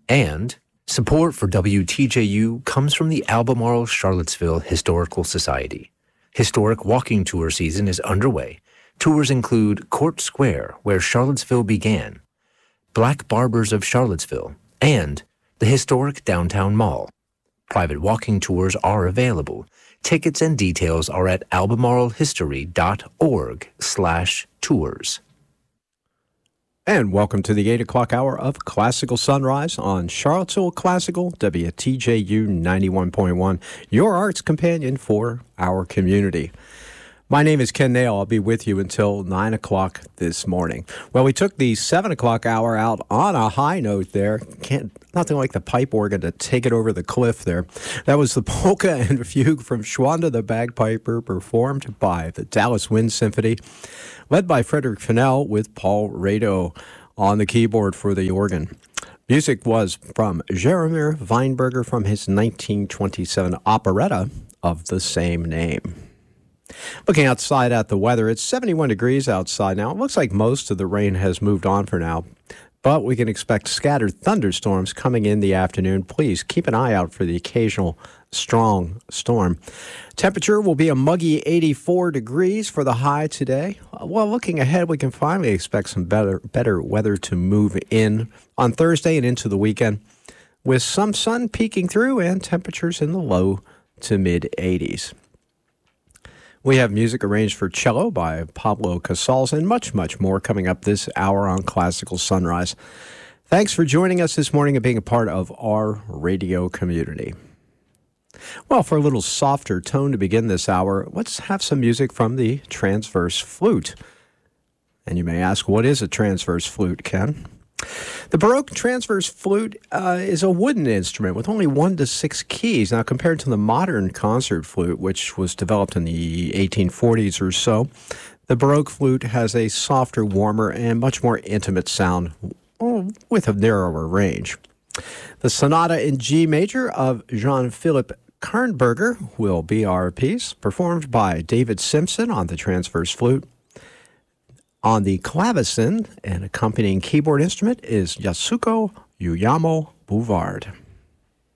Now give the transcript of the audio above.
And support for WTJU comes from the Albemarle Charlottesville Historical Society. Historic walking tour season is underway. Tours include Court Square, where Charlottesville began, Black Barbers of Charlottesville, and the historic Downtown Mall. Private walking tours are available. Tickets and details are at albemarlehistory.org/tours. And welcome to the 8 o'clock hour of Classical Sunrise on Charlottesville Classical, WTJU 91.1, your arts companion for our community. My name is Ken Nail. I'll be with you until 9 o'clock this morning. Well, we took the 7 o'clock hour out on a high note there. Nothing like the pipe organ to take it over the cliff there. That was the polka and fugue from Schwanda the Bagpiper, performed by the Dallas Wind Symphony, led by Frederick Fennell with Paul Rado on the keyboard for the organ. Music was from Jaromir Weinberger from his 1927 operetta of the same name. Looking outside at the weather, it's 71 degrees outside now. It looks like most of the rain has moved on for now, but we can expect scattered thunderstorms coming in the afternoon. Please keep an eye out for the occasional strong storm. Temperature will be a muggy 84 degrees for the high today. Well, looking ahead, we can finally expect some better weather to move in on Thursday and into the weekend, with some sun peeking through and temperatures in the low to mid 80s. We have music arranged for cello by Pablo Casals and much, much more coming up this hour on Classical Sunrise. Thanks for joining us this morning and being a part of our radio community. Well, for a little softer tone to begin this hour, let's have some music from the transverse flute. And you may ask, what is a transverse flute, Ken? The Baroque transverse flute is a wooden instrument with only 1 to 6 keys. Now, compared to the modern concert flute, which was developed in the 1840s or so, the Baroque flute has a softer, warmer, and much more intimate sound with a narrower range. The Sonata in G major of Jean-Philippe Karnberger will be our piece, performed by David Simpson on the transverse flute. On the clavecin, an accompanying keyboard instrument is Yasuko Yuyamo Bouvard.